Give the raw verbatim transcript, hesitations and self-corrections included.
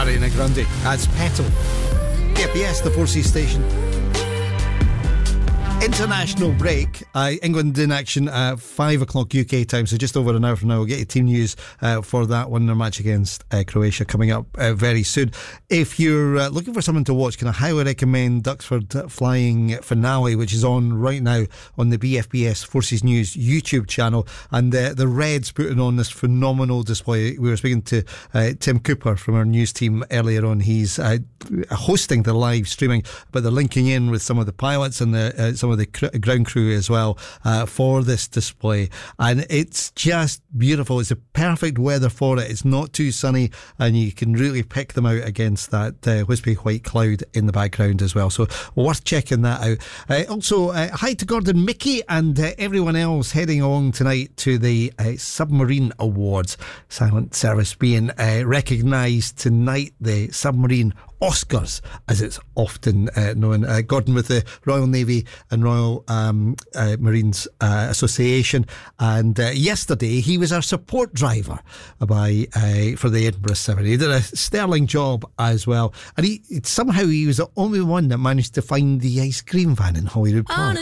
Ariana Grande. That's Petal. P F B S, the four C station. International break. Uh, England in action at five o'clock U K time, so just over an hour from now. We'll get you team news uh, for that one. Their match against uh, Croatia coming up uh, very soon. If you're uh, looking for something to watch, can I highly recommend Duxford Flying Finale, which is on right now on the B F B S Forces News YouTube channel. And uh, the Reds putting on this phenomenal display. We were speaking to uh, Tim Cooper from our news team earlier on. He's uh, hosting the live streaming, but they're linking in with some of the pilots and the, uh, some of the cr- ground crew as well uh, for this display, and it's just beautiful. It's a perfect weather for it. It's not too sunny, and you can really pick them out against that uh, wispy white cloud in the background as well, so worth checking that out. Uh, also uh, hi to Gordon Mickey and uh, everyone else heading along tonight to the uh, Submarine Awards. Silent Service being uh, recognised tonight, the Submarine Oscars, as it's often uh, known. Uh, Gordon with the Royal Navy and Royal um, uh, Marines uh, Association, and uh, yesterday he was our support driver by uh, for the Edinburgh Seven. He did a sterling job as well, and he somehow he was the only one that managed to find the ice cream van in Holyrood Park.